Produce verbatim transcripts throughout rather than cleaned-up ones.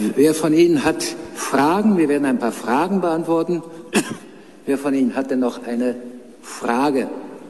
Wer von Ihnen hat Fragen? Wir werden ein paar Fragen beantworten. Wer von Ihnen hat denn noch eine Frage?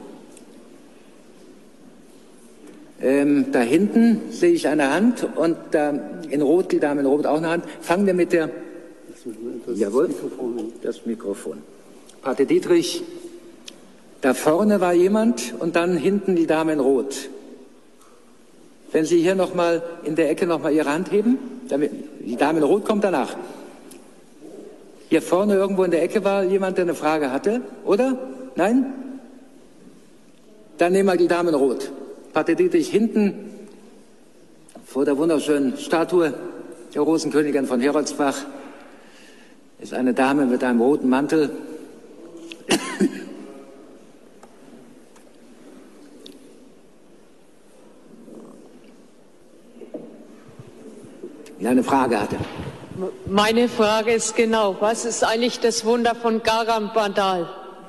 Ähm, da hinten sehe ich eine Hand und da in Rot, die Dame in Rot auch eine Hand. Fangen wir mit der... Das Jawohl, Mikrofon. Das Mikrofon. Pater Dietrich, da vorne war jemand und dann hinten die Dame in Rot. Wenn Sie hier noch mal in der Ecke noch mal Ihre Hand heben, damit, die Dame in Rot kommt danach. Hier vorne irgendwo in der Ecke war jemand, der eine Frage hatte, oder? Nein? Dann nehmen wir die Dame in Rot. Pater Dietrich, hinten vor der wunderschönen Statue der Rosenkönigin von Heroldsbach ist eine Dame mit einem roten Mantel. Die eine Frage hatte. Meine Frage ist genau, was ist eigentlich das Wunder von Garabandal?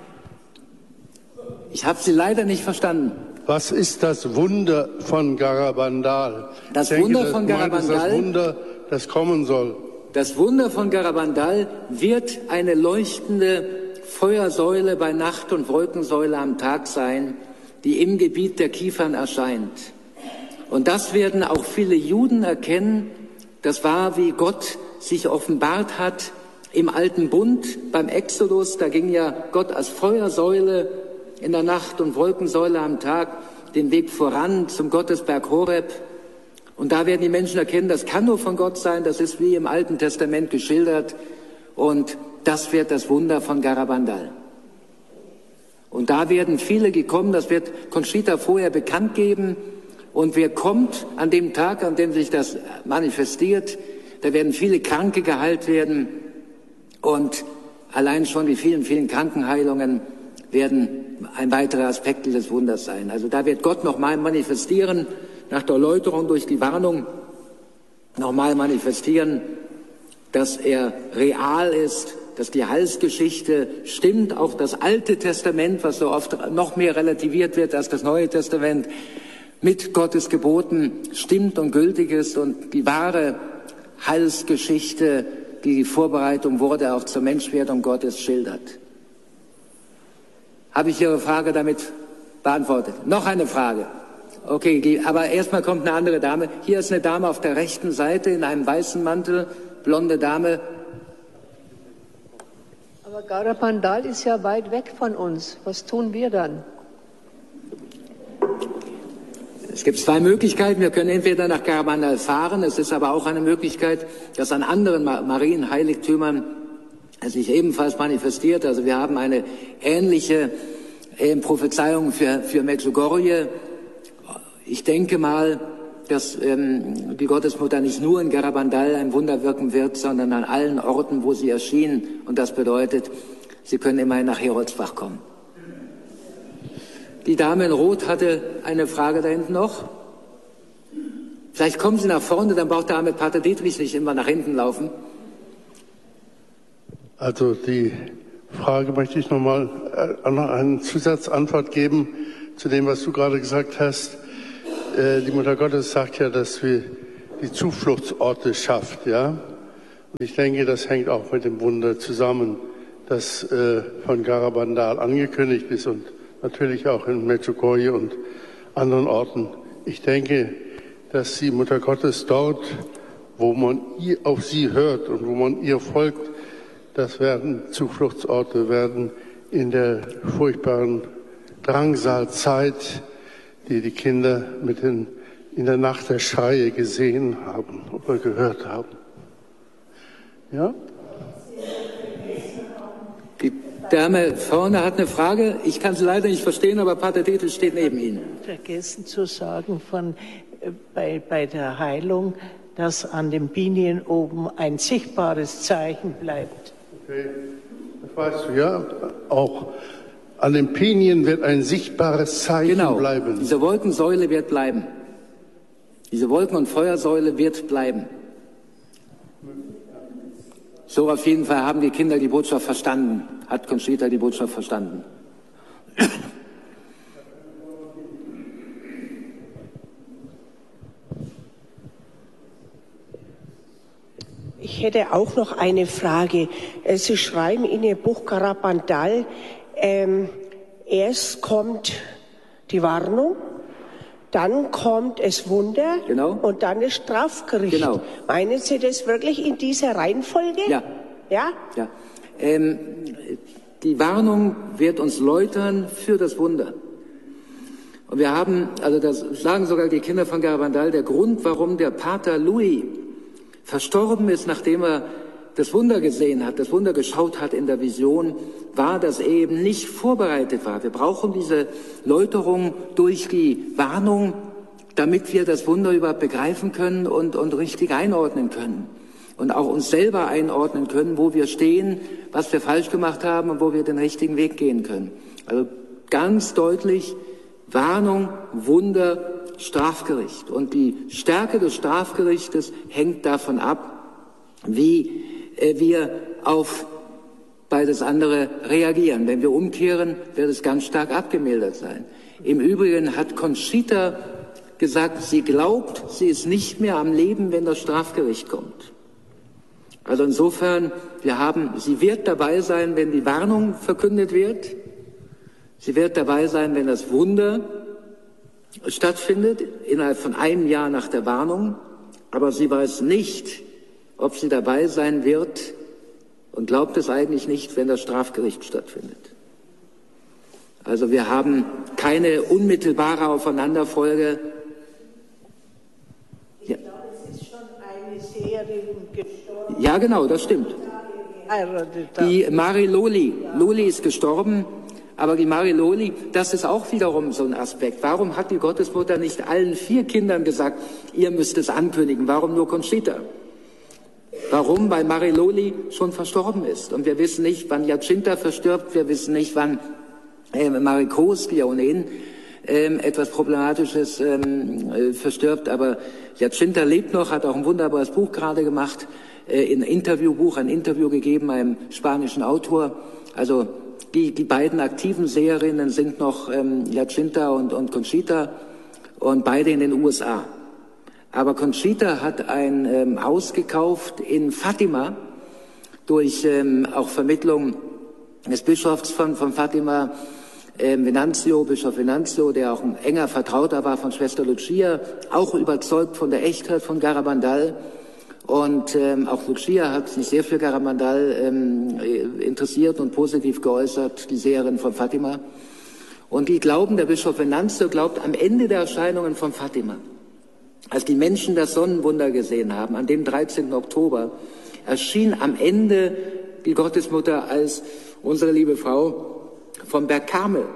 Ich habe Sie leider nicht verstanden. Was ist das Wunder von Garabandal? Das ich denke, Wunder von das Garabandal, das Wunder, das kommen soll. Das Wunder von Garabandal wird eine leuchtende Feuersäule bei Nacht und Wolkensäule am Tag sein, die im Gebiet der Kiefern erscheint. Und das werden auch viele Juden erkennen. Das war, wie Gott sich offenbart hat im Alten Bund, beim Exodus. Da ging ja Gott als Feuersäule in der Nacht und Wolkensäule am Tag den Weg voran zum Gottesberg Horeb. Und da werden die Menschen erkennen, das kann nur von Gott sein, das ist wie im Alten Testament geschildert. Und das wird das Wunder von Garabandal. Und da werden viele gekommen, das wird Conchita vorher bekannt geben. Und wer kommt an dem Tag, an dem sich das manifestiert, da werden viele Kranke geheilt werden. Und allein schon die vielen, vielen Krankenheilungen werden ein weiterer Aspekt des Wunders sein. Also da wird Gott nochmal manifestieren, nach der Erläuterung durch die Warnung nochmal manifestieren, dass er real ist, dass die Heilsgeschichte stimmt, auch das Alte Testament, was so oft noch mehr relativiert wird als das Neue Testament, mit Gottes Geboten stimmt und gültig ist und die wahre Heilsgeschichte, die die Vorbereitung wurde, auch zur Menschwerdung Gottes schildert. Habe ich Ihre Frage damit beantwortet? Noch eine Frage. Okay, aber erstmal kommt eine andere Dame. Hier ist eine Dame auf der rechten Seite in einem weißen Mantel, blonde Dame. Aber Garabandal ist ja weit weg von uns. Was tun wir dann? Es gibt zwei Möglichkeiten. Wir können entweder nach Garabandal fahren. Es ist aber auch eine Möglichkeit, dass an anderen Marienheiligtümern sich ebenfalls manifestiert. Also wir haben eine ähnliche äh, Prophezeiung für, für Medjugorje. Ich denke mal, dass ähm, die Gottesmutter nicht nur in Garabandal ein Wunder wirken wird, sondern an allen Orten, wo sie erschien. Und das bedeutet, sie können immerhin nach Heroldsbach kommen. Die Dame in Rot hatte eine Frage da hinten noch. Vielleicht kommen Sie nach vorne, dann braucht der arme Pater Dietrich nicht immer nach hinten laufen. Also die Frage möchte ich nochmal äh, noch eine Zusatzantwort geben zu dem, was du gerade gesagt hast. Äh, die Mutter Gottes sagt ja, dass wir die Zufluchtsorte schafft, ja. Und ich denke, das hängt auch mit dem Wunder zusammen, das äh, von Garabandal angekündigt ist und natürlich auch in Medjugorje und anderen Orten. Ich denke, dass die Mutter Gottes dort, wo man ihr, auf sie hört und wo man ihr folgt, das werden Zufluchtsorte werden in der furchtbaren Drangsalzeit, die die Kinder mit den, in der Nacht der Schreie gesehen haben oder gehört haben. Ja? Die Dame vorne hat eine Frage. Ich kann sie leider nicht verstehen, aber Pater Dietrich steht neben Ihnen. Vergessen zu sagen von, äh, bei, bei der Heilung, dass an den Pinien oben ein sichtbares Zeichen bleibt. Okay, das weißt du, ja. Auch an den Pinien wird ein sichtbares Zeichen genau. bleiben. Diese Wolkensäule wird bleiben. Diese Wolken- und Feuersäule wird bleiben. So auf jeden Fall haben die Kinder die Botschaft verstanden. Hat Conchita die Botschaft verstanden. hätte auch noch eine Frage. Sie schreiben in Ihr Buch Garabandal, ähm, erst kommt die Warnung, dann kommt es Wunder, genau, und dann das Strafgericht. Genau. Meinen Sie das wirklich in dieser Reihenfolge? Ja. Ja? Ja. Ähm, die Warnung wird uns läutern für das Wunder. Und wir haben, also das sagen sogar die Kinder von Garabandal, der Grund, warum der Pater Louis verstorben ist, nachdem er das Wunder gesehen hat, das Wunder geschaut hat in der Vision, war, dass er eben nicht vorbereitet war. Wir brauchen diese Läuterung durch die Warnung, damit wir das Wunder überhaupt begreifen können und, und richtig einordnen können. Und auch uns selber einordnen können, wo wir stehen, was wir falsch gemacht haben und wo wir den richtigen Weg gehen können. Also ganz deutlich Warnung, Wunder, Strafgericht. Und die Stärke des Strafgerichtes hängt davon ab, wie äh, wir auf beides andere reagieren. Wenn wir umkehren, wird es ganz stark abgemildert sein. Im Übrigen hat Conchita gesagt, sie glaubt, sie ist nicht mehr am Leben, wenn das Strafgericht kommt. Also insofern, wir haben, sie wird dabei sein, wenn die Warnung verkündet wird. Sie wird dabei sein, wenn das Wunder stattfindet, innerhalb von einem Jahr nach der Warnung. Aber sie weiß nicht, ob sie dabei sein wird und glaubt es eigentlich nicht, wenn das Strafgericht stattfindet. Also wir haben keine unmittelbare Aufeinanderfolge. Ja. Ich glaube, es ist schon eine Seherin gestorben. Ja, genau, das stimmt. Die Mari Loli, Loli ist gestorben, aber die Mari Loli, das ist auch wiederum so ein Aspekt. Warum hat die Gottesmutter nicht allen vier Kindern gesagt, ihr müsst es ankündigen? Warum nur Conchita? Warum? Weil Mari Loli schon verstorben ist. Und wir wissen nicht, wann Jacinta verstirbt, wir wissen nicht, wann äh, Marie Groß, die ja ohnehin äh, etwas Problematisches äh, verstirbt. Aber Jacinta lebt noch, hat auch ein wunderbares Buch gerade gemacht, äh, ein Interviewbuch, ein Interview gegeben einem spanischen Autor. Also die, die beiden aktiven Seherinnen sind noch ähm, Jacinta und, und Conchita und beide in den U S A. Aber Conchita hat ein ähm, Haus gekauft in Fatima durch ähm, auch Vermittlung des Bischofs von, von Fatima, ähm, Venanzio, Bischof Venanzio, der auch ein enger Vertrauter war von Schwester Lucia, auch überzeugt von der Echtheit von Garabandal. Und ähm, auch Lucia hat sich sehr für Garabandal ähm, interessiert und positiv geäußert, die Seherin von Fatima. Und die glauben, der Bischof Venanzio glaubt am Ende der Erscheinungen von Fatima, als die Menschen das Sonnenwunder gesehen haben, an dem dreizehnten Oktober, erschien am Ende die Gottesmutter als unsere liebe Frau vom Berg Karmel.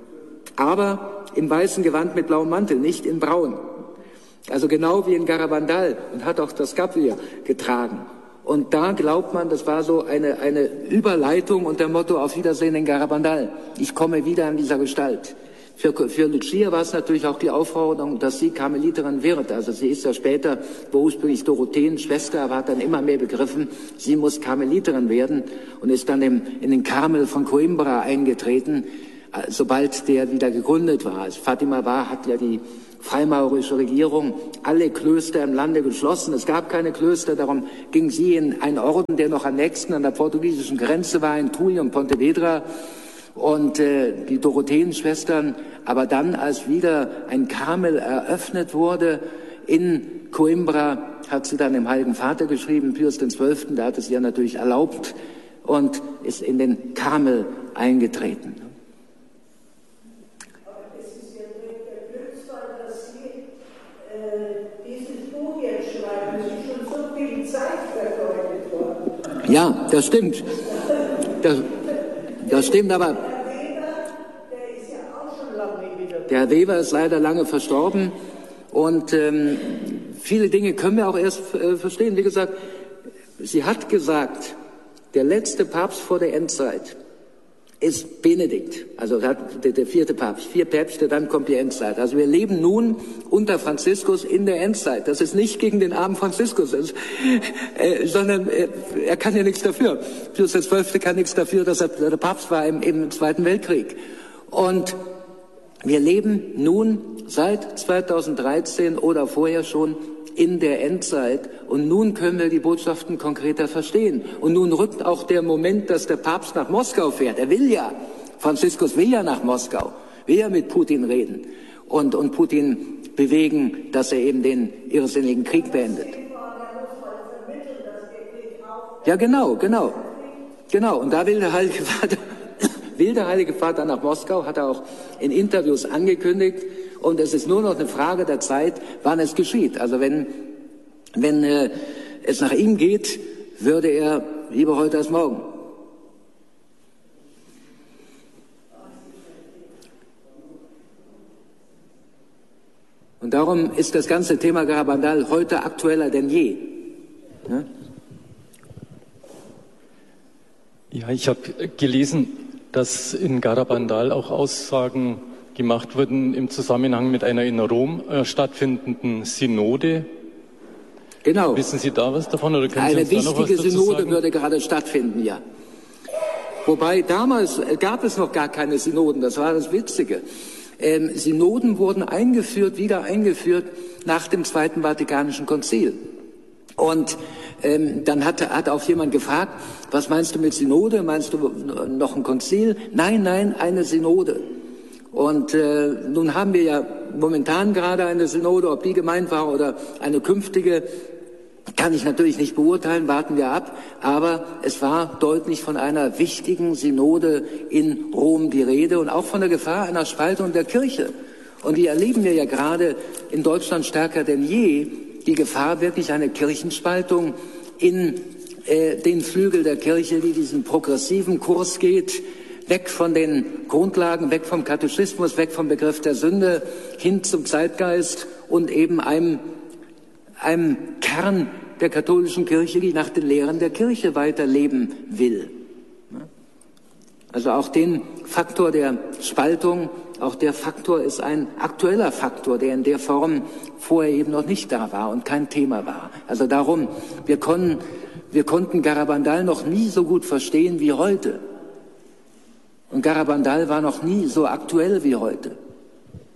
Aber im weißen Gewand mit blauem Mantel, nicht in braun. Also genau wie in Garabandal, und hat auch das Kapir getragen. Und da glaubt man, das war so eine, eine Überleitung unter dem Motto auf Wiedersehen in Garabandal. Ich komme wieder in dieser Gestalt. Für, für Lucia war es natürlich auch die Aufforderung, dass sie Karmeliterin wird. Also sie ist ja später, wo ursprünglich Dorotheen Schwester, aber hat dann immer mehr begriffen, sie muss Karmeliterin werden und ist dann im, in den Karmel von Coimbra eingetreten, sobald der wieder gegründet war. Als Fatima war, hat ja die freimaurerische Regierung alle Klöster im Lande geschlossen. Es gab keine Klöster, darum ging sie in einen Orden, der noch am nächsten an der portugiesischen Grenze war, in Tui und Pontevedra. Und äh, die Dorotheenschwestern, aber dann, als wieder ein Karmel eröffnet wurde in Coimbra, hat sie dann dem Heiligen Vater geschrieben, Pius der Zwölfte, der hat es ihr natürlich erlaubt und ist in den Karmel eingetreten. Aber es ist ja der Glücksfall, dass Sie äh, dieses Buch jetzt schreiben. Es ist schon so viel Zeit vergeudet worden. Ja, das stimmt. Das, Das stimmt, aber der Herr Weber ist leider lange verstorben und ähm, viele Dinge können wir auch erst äh, verstehen. Wie gesagt, sie hat gesagt, der letzte Papst vor der Endzeit ist Benedikt, also der, der vierte Papst, vier Päpste, dann kommt die Endzeit. Also wir leben nun unter Franziskus in der Endzeit. Das ist nicht gegen den armen Franziskus, ist, äh, sondern äh, er kann ja nichts dafür. Pius der Zwölfte kann nichts dafür, dass er der Papst war im, im Zweiten Weltkrieg. Und wir leben nun seit zweitausenddreizehn oder vorher schon in der Endzeit. Und nun können wir die Botschaften konkreter verstehen. Und nun rückt auch der Moment, dass der Papst nach Moskau fährt. Er will ja, Franziskus will ja nach Moskau, will ja mit Putin reden und, und Putin bewegen, dass er eben den irrsinnigen Krieg beendet. Ja, genau, genau, genau. Und da will der Heilige Vater, will der Heilige Vater nach Moskau, hat er auch in Interviews angekündigt. Und es ist nur noch eine Frage der Zeit, wann es geschieht. Also wenn, wenn äh, es nach ihm geht, würde er lieber heute als morgen. Und darum ist das ganze Thema Garabandal heute aktueller denn je. Ja? Ja, ich habe gelesen, dass in Garabandal auch Aussagen gemacht wurden im Zusammenhang mit einer in Rom äh, stattfindenden Synode. Genau. Wissen Sie da was davon? Oder können Eine Sie uns da noch was wichtige dazu Synode sagen? würde gerade stattfinden, ja. Wobei damals gab es noch gar keine Synoden, das war das Witzige. Ähm, Synoden wurden eingeführt, wieder eingeführt nach dem Zweiten Vatikanischen Konzil. Und ähm, dann hat, hat auch jemand gefragt, was meinst du mit Synode? Meinst du noch ein Konzil? Nein, nein, eine Synode. Und äh, nun haben wir ja momentan gerade eine Synode, ob die gemeint war oder eine künftige, kann ich natürlich nicht beurteilen, warten wir ab. Aber es war deutlich von einer wichtigen Synode in Rom die Rede und auch von der Gefahr einer Spaltung der Kirche. Und die erleben wir ja gerade in Deutschland stärker denn je, die Gefahr wirklich einer Kirchenspaltung in äh, den Flügel der Kirche, die diesen progressiven Kurs geht, weg von den Grundlagen, weg vom Katechismus, weg vom Begriff der Sünde, hin zum Zeitgeist und eben einem, einem Kern der katholischen Kirche, die nach den Lehren der Kirche weiterleben will. Also auch den Faktor der Spaltung, auch der Faktor ist ein aktueller Faktor, der in der Form vorher eben noch nicht da war und kein Thema war. Also darum, wir konnten, wir konnten Garabandal noch nie so gut verstehen wie heute. Und Garabandal war noch nie so aktuell wie heute.